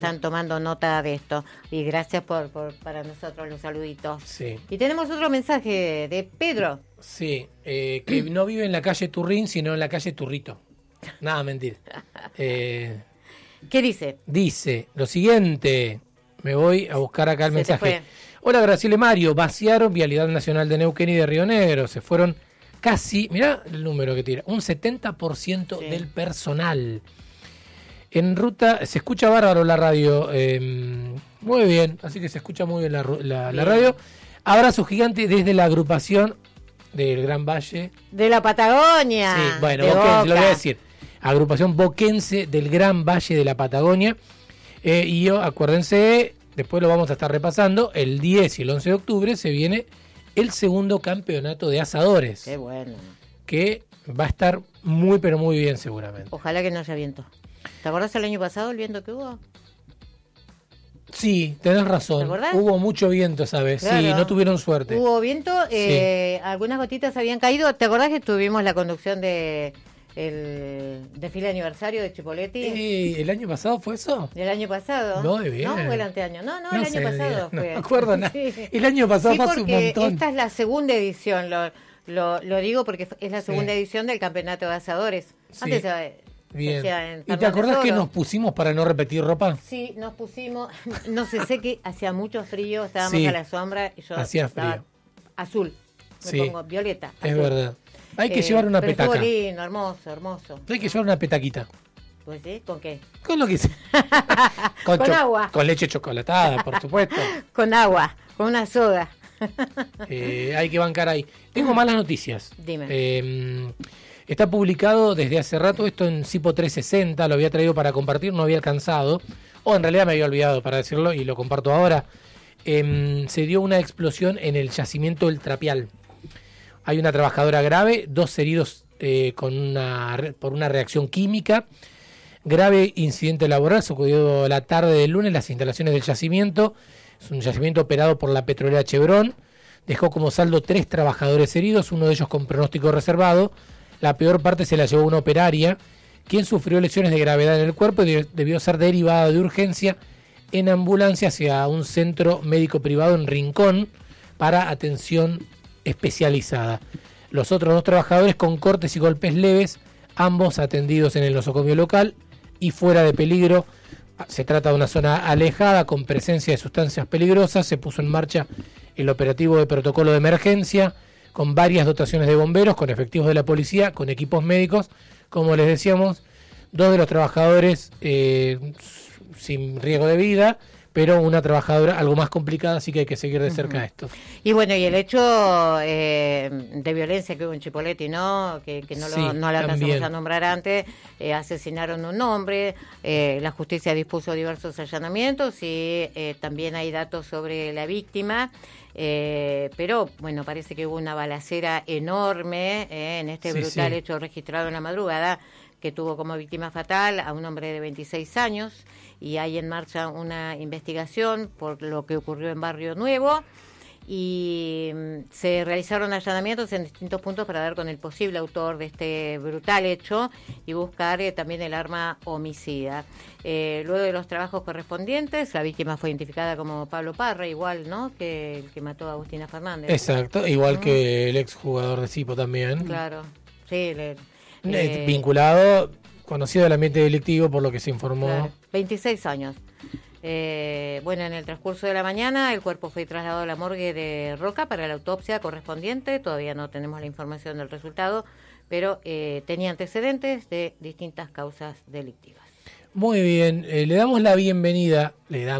Están tomando nota de esto. Y gracias por para nosotros los saluditos. Sí. Y tenemos otro mensaje de Pedro. Sí, que no vive en la calle Turrín, sino en la calle Turrito. Nada, mentira. ¿Qué dice? Dice lo siguiente. Me voy a buscar acá el Se te mensaje. fue. Hola, Graciela y Mario. Vaciaron Vialidad Nacional de Neuquén y de Río Negro. Se fueron casi, mirá el número que tira, un 70% Sí. del personal. En ruta, se escucha bárbaro la radio. Muy bien, así que se escucha muy bien la Bien. radio. Abrazo gigante desde la agrupación del Gran Valle. De la Patagonia. Sí, bueno, de boquense, lo voy a Boca. decir. Agrupación boquense del Gran Valle de la Patagonia. Y yo, acuérdense, después lo vamos a estar repasando, el 10 y el 11 de octubre se viene el segundo campeonato de asadores, Qué bueno. que va a estar muy, pero muy bien seguramente. Ojalá que no haya viento. ¿Te acordás el año pasado el viento que hubo? Sí, tenés razón. ¿Te acordás? Hubo mucho viento esa vez. Claro. Sí, no tuvieron suerte. Hubo viento, algunas gotitas habían caído. ¿Te acordás que tuvimos la conducción de el desfile aniversario de Chipoletti? ¿El año pasado fue eso? Del año pasado. Muy bien. No, fue el anteaño. No, el sé, año pasado no fue. me acuerdo nada. Sí. El año pasado Sí, fue hace un porque montón. esta es la segunda edición. Lo digo porque es la segunda Sí. edición del campeonato de asadores. Sí. Antes Bien. hacía en ¿Y te Fernández acordás que Oro. nos pusimos para no repetir ropa? Sí, nos pusimos, no sé que hacía mucho frío, estábamos Sí. a la sombra y yo Hacía estaba frío. azul, me Sí. pongo violeta. Es azul. verdad. Hay que llevar una pero estuvo petaca. lindo, hermoso. Hay que llevar una petaquita. Pues sí, ¿con qué? Con lo que sea. Con agua. Con leche chocolatada, por supuesto. Con agua, con una soda. Hay que bancar ahí. Tengo malas noticias. Dime. Está publicado desde hace rato esto en Cipo 360. Lo había traído para compartir, no había alcanzado. O en realidad me había olvidado para decirlo y lo comparto ahora. Se dio una explosión en el yacimiento del Trapial. Hay una trabajadora grave, 2 heridos por una reacción química. Grave incidente laboral, sucedió la tarde del lunes en las instalaciones del yacimiento. Es un yacimiento operado por la petrolera Chevron. Dejó como saldo 3 trabajadores heridos, uno de ellos con pronóstico reservado. La peor parte se la llevó una operaria, quien sufrió lesiones de gravedad en el cuerpo y debió ser derivada de urgencia en ambulancia hacia un centro médico privado en Rincón para atención especializada. Los otros 2 trabajadores con cortes y golpes leves, ambos atendidos en el nosocomio local y fuera de peligro. Se trata de una zona alejada con presencia de sustancias peligrosas. Se puso en marcha el operativo de protocolo de emergencia con varias dotaciones de bomberos, con efectivos de la policía, con equipos médicos. Como les decíamos, 2 de los trabajadores sin riesgo de vida, pero una trabajadora algo más complicada, así que hay que seguir de cerca esto. Y bueno, y el hecho de violencia que hubo en Chipoletti, ¿no? Que no Sí, lo alcanzamos también. a nombrar antes, asesinaron un hombre, la justicia dispuso diversos allanamientos y también hay datos sobre la víctima, pero bueno, parece que hubo una balacera enorme en este Sí, brutal sí. hecho registrado en la madrugada, que tuvo como víctima fatal a un hombre de 26 años y hay en marcha una investigación por lo que ocurrió en Barrio Nuevo y se realizaron allanamientos en distintos puntos para dar con el posible autor de este brutal hecho y buscar también el arma homicida. Luego de los trabajos correspondientes, la víctima fue identificada como Pablo Parra, igual, ¿no?, que el que mató a Agustina Fernández. Exacto, igual que el ex jugador de Cipo también. Claro, sí. Vinculado, conocido del ambiente delictivo por lo que se informó. Claro, 26 años. Bueno, en el transcurso de la mañana el cuerpo fue trasladado a la morgue de Roca para la autopsia correspondiente. Todavía no tenemos la información del resultado, pero tenía antecedentes de distintas causas delictivas. Muy bien, le damos la bienvenida.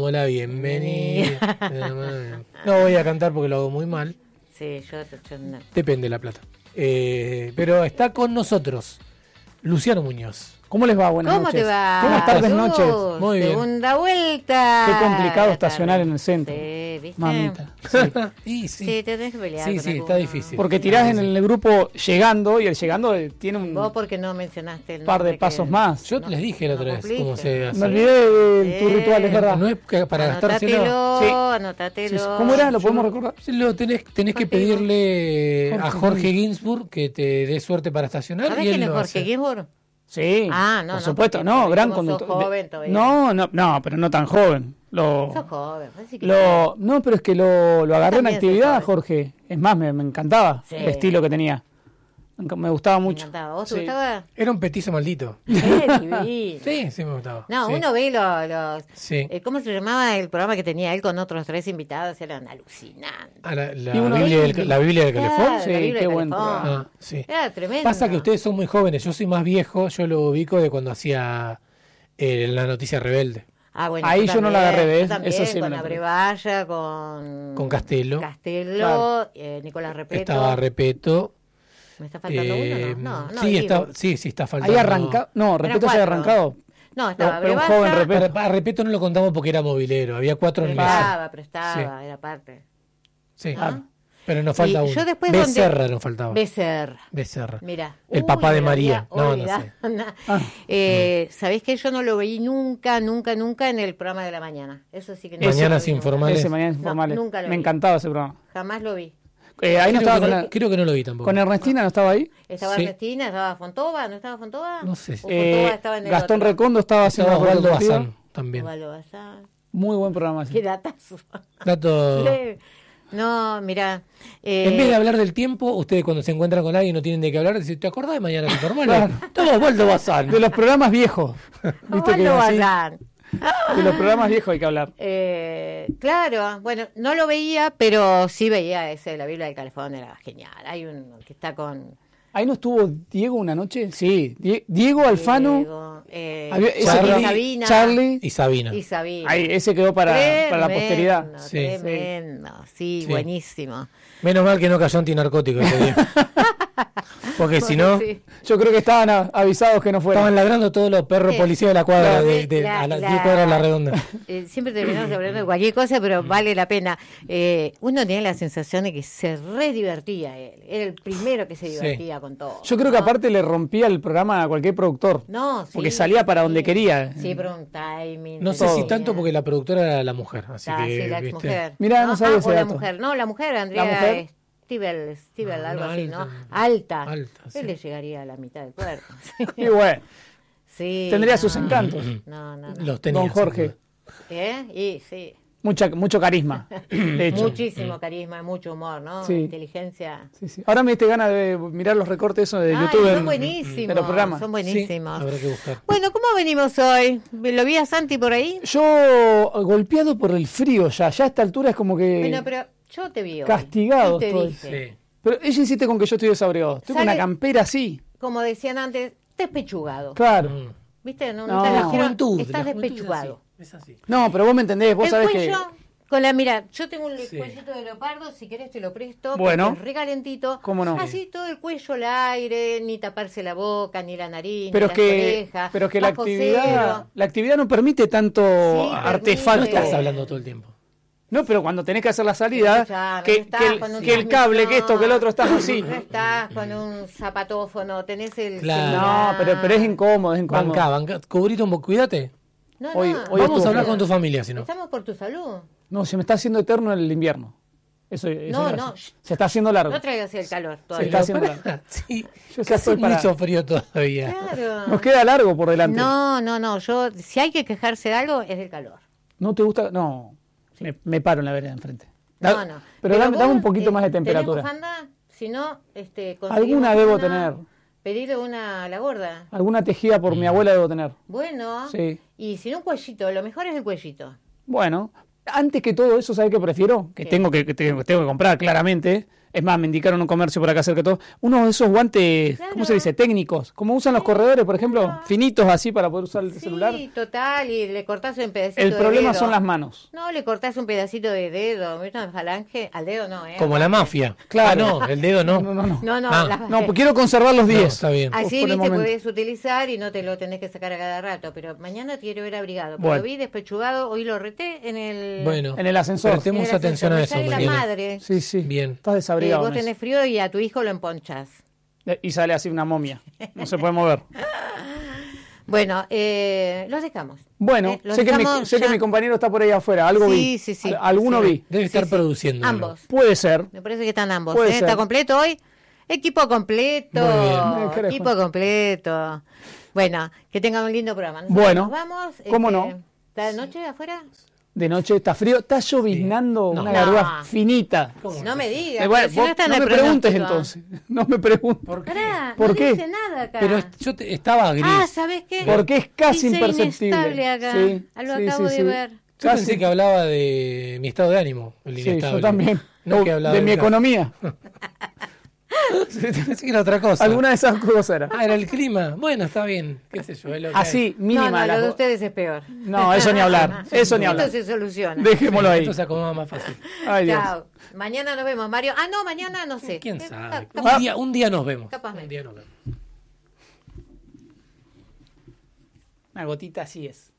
No voy a cantar porque lo hago muy mal. Sí, yo no. Depende de la plata. Pero está con nosotros Luciano Muñoz. ¿Cómo les va? Buenas ¿Cómo noches. te va? Buenas tardes, Jesús? noches. Muy bien. Segunda vuelta. Qué complicado La estacionar tarde. en el centro. Sí, ¿viste? Mamita. Sí, Sí, te tenés que pelear. Sí, con sí, alguno. está difícil. Porque tirás en el grupo llegando y el llegando tiene Vos un porque no mencionaste el par de nombre pasos que- más. Yo les dije la otra vez cumpliste. cómo se hace. Me olvidé de tu ritual, es verdad. No es que para gastárselo. Anótatelo, Sí. anótatelo. Sí, sí. ¿Cómo era? ¿Lo podemos recordar? Tenés que Jorge pedirle a Jorge Jorge Ginsburg que te dé suerte para estacionar. ¿Sabés y él quién es lo Jorge hace. Ginsburg? Sí, Ah, no, por no, supuesto, porque no, gran como sos conductor. joven todavía. No, pero no tan joven. Sos joven, así que No, pero es que lo agarré en también soy actividad, joven. Jorge. Es más, me encantaba Sí. el estilo que tenía. Me gustaba me mucho. encantaba. ¿Vos te Sí. gustaba? Era un petizo maldito. Divino. Sí, sí me gustaba. No, Sí. uno ve los Sí. ¿cómo se llamaba el programa que tenía él con otros 3 invitados? Eran alucinantes. Ah, la Y uno Biblia ve- del, la Biblia del Claro, Calefón. Sí, la Biblia qué de buen Calefón. programa. Ah, sí. Era tremendo. Pasa que ustedes son muy jóvenes, yo soy más viejo, yo lo ubico de cuando hacía la noticia rebelde. Ah, bueno, Ahí yo no la agarré, ¿ves? yo también, Eso sí me con la Abrevaya, con Castelo. Castelo, Nicolás Repeto. Estaba Repeto. ¿Me está faltando uno? No, sí, digo. sí, está faltando. Ahí arranca. No, Eran Repeto ya había 4. arrancado. No, estaba Pero un Abrevaya, joven Repeto. A Repeto no lo contamos porque era movilero, había 4 en mesa. prestaba, era parte. Sí, Ah. pero nos falta Y uno. yo después Becerra nos faltaba. Becerra. Becerra. Mira, El papá de María. No, no sé. ¿Sabés que yo no lo veí nunca en el programa de la mañana? Eso sí que no. Mañanas lo vi nunca. Informales. Ese Mañana No, Informales. nunca lo Me vi. encantaba ese programa. Jamás lo vi. Ahí no estaba Creo que no lo vi tampoco. con Ernestina, ¿no estaba ahí? Estaba Sí. Ernestina, estaba Fontova, ¿no estaba Fontova? No sé. O Fontova estaba en el Gastón otro. Recondo estaba haciendo Estaba Osvaldo Roberto Bazán García. también. Osvaldo Bazán. Muy buen programa. ese. Qué datazo. Dato. No, mira. En vez de hablar del tiempo, ustedes cuando se encuentran con alguien no tienen de qué hablar, dicen, ¿te acordás de Mañana Informales? Claro. Estaba Osvaldo Bazán. De los programas viejos. ¿Viste que Osvaldo así? Bazán. De los programas viejos hay que hablar. Claro, bueno, no lo veía, pero sí veía ese de la Biblia del Calefón, era genial. Hay uno que está con Ahí no estuvo Diego una noche. Sí, Diego Alfano. Diego, Había- ese Charlie, que- Sabina. Charlie. Y Sabina. y Sabina. Ahí, ese quedó para la posteridad. Sí. Tremendo, sí, Sí. buenísimo. Menos mal que no cayó antinarcótico ese día. Porque si no, Sí. Yo creo que estaban avisados que no fueran. estaban ladrando todos los perros Sí. policías de la cuadra, Claro. a las 10 cuadras de la redonda. Siempre terminamos hablando de cualquier cosa, pero vale la pena. Uno tiene la sensación de que se re divertía él. Era el primero que se Sí. divertía con todo. Yo creo que ¿no? aparte le rompía el programa a cualquier productor. No, sí, porque salía para donde sí. quería. Sí, pero un timing. No sé Todo. si tanto porque la productora era la mujer, así Ah, que, sí, la ¿viste? exmujer. Mirá, no sabía ese o la dato. mujer. No, la mujer, Andrea ¿La mujer? Stivel, Ah, algo no, así, ¿no? alta. Alta. Alta, sí. Él le llegaría a la mitad del cuerpo. Y bueno, Sí, tendría no, sus encantos. No. Los tenía. Don Jorge. Y sí. Mucho carisma, de hecho. Muchísimo carisma, mucho humor, ¿no? Sí. Inteligencia. Sí, sí. Ahora me diste ganas de mirar los recortes esos de Ay, YouTube son buenísimos. de los programas. Son Sí, buenísimos. habrá que buscar. Bueno, ¿cómo venimos hoy? ¿Lo vi a Santi por ahí? Yo, golpeado por el frío ya a esta altura es como que... Bueno, pero yo te vi hoy. Castigado Y te estoy. dije. Sí. Pero ella insiste con que yo estoy desabrigado. Estoy con Sale- una campera así. Como decían antes, despechugado. Claro. Mm. ¿Viste? No, No. te La dijeron, juventud, estás la juventud es despechugado. así, es así. No, pero vos me entendés. Vos El sabés cuello, con la mira, yo tengo un Sí. cuellito de leopardo, si querés te lo presto, Bueno. porque es re calentito. ¿Cómo no? Así todo el cuello al aire, ni taparse la boca, ni la nariz, Pero ni es las que, orejas. pero que bajo cero. la actividad no permite tanto Sí, No artefacto. permite. estás hablando todo el tiempo. No, pero cuando tenés que hacer la salida, Escuchame, que, no estás que el, con un que el cable, que esto, que el otro, estás así. No estás con un zapatófono, tenés el Claro. No, celular. pero es incómodo, es incómodo. Banca. Cubrite un poco, cuídate. No, Hoy- no. hoy Vamos estuvo a hablar feo. con tu familia, si no. Estamos por tu salud. No, se me está haciendo eterno el invierno. Eso No, es no. gracioso. Se está haciendo largo. No traigas el calor Se todavía. está haciendo Pará, largo. sí, Yo ya que hace estoy para- mucho frío todavía. Claro. Nos queda largo por delante. No, yo, si hay que quejarse de algo, es del calor. ¿No te gusta? No. Me paro en la vereda de enfrente. No, no. Pero dame vos, un poquito más de ¿tenés temperatura. bufanda? Si no, conseguimos Alguna debo una, tener. Pedirle una a la gorda. Alguna tejida por mi abuela debo tener. Bueno. Sí. Y si no un cuellito, lo mejor es el cuellito. Bueno, antes que todo eso, ¿sabes qué prefiero? Que ¿Qué? tengo que comprar claramente. Es más, me indicaron un comercio por acá cerca de todo. Uno de esos guantes, Claro. ¿cómo se dice? Técnicos. Como usan los corredores, por ejemplo, claro. finitos así para poder usar el Sí, celular. total, y le cortás un pedacito El de problema dedo. son las manos. No, le cortás un pedacito de dedo, ¿viste? Una falange, al dedo no, Como la mafia. Claro. Ah, no, el dedo no. No, no, no. No, Ah. las- No, pues quiero conservar los No, 10. está bien. Así, por el viste, momento. podés utilizar y no te lo tenés que sacar a cada rato. Pero mañana te quiero ver abrigado. Pero Bueno. lo vi despechugado, hoy lo reté en el... Bueno, En el ascensor. prestemos en el atención a ascensor. eso Me sale la mañana. madre. Sí, sí. Bien. Estás desabrigado. Vos en eso. tenés frío y a tu hijo lo emponchás. Y sale así una momia. No se puede mover. Bueno, los dejamos. Bueno, Los sé que dejamos ya. mi compañero está por ahí afuera. Algo vi. Sí. Alguno Sí. vi. Debe estar Sí. produciendo. algo. Ambos. Puede ser. Me parece que están ambos. Puede ser. ¿Está completo hoy? Equipo completo. Muy bien. Carajo. Equipo completo. Bueno, que tengan un lindo programa. Nosotros Bueno, nos vamos. ¿cómo no? ¿Está de noche afuera? De noche está frío, está lloviznando Sí. una No. garúa finita. ¿Cómo No me digas. Bueno, pero si no vos está en no el me preguntes pronóstico. entonces. No me preguntes. ¿Por qué? Pará, ¿Por no qué? dice nada acá. Pero estaba gris. Ah, ¿sabés qué? Porque es casi Dice imperceptible. inestable acá. Sí, Lo sí, acabo sí, de sí. ver. Yo Casi. pensé que hablaba de mi estado de ánimo, el Sí, inestable. yo también. No que hablaba de mi del economía. Pensé que era otra cosa. Alguna de esas cosas era. Ah, era el clima. Bueno, está bien. ¿Qué sé yo? Es lo que Así, mínima. No, la lo de co- ustedes es peor. No, eso ni hablar. Eso ni hablar. Esto se soluciona. Dejémoslo hay. ahí. Esto se acomoda más fácil. Ay, Dios. Chao. Mañana nos vemos, Mario. Ah, no, mañana no sé. ¿Quién sabe? Capaz- Un día nos vemos. Capazmente. Un día nos vemos. Una gotita así es.